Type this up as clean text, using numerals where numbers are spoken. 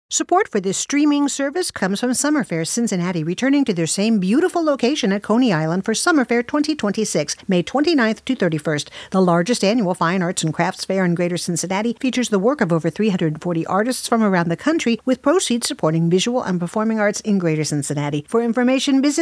Support for this streaming service comes from Summer Fair Cincinnati, returning to their same beautiful location at Coney Island for Summer Fair 2026, May 29th to 31st. The largest annual fine arts and crafts fair in Greater Cincinnati features the work of over 340 artists from around the country, with proceeds supporting visual and performing arts in Greater Cincinnati. For information, visit